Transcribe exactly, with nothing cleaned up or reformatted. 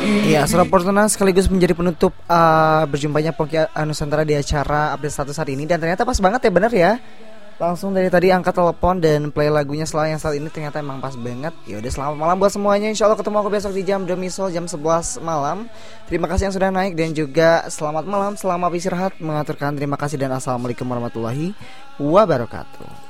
Iya, Surah Fortuna sekaligus menjadi penutup uh, berjumpanya Pongki Nusantara di acara update status hari ini. Dan ternyata pas banget ya, bener ya. Langsung dari tadi angkat telepon dan play lagunya setelah yang saat ini ternyata emang pas banget. Ya udah, selamat malam buat semuanya. Insya Allah ketemu aku besok di jam Domisol jam sebelas malam. Terima kasih yang sudah naik dan juga selamat malam, selamat istirahat, mengaturkan terima kasih dan assalamualaikum warahmatullahi wabarakatuh.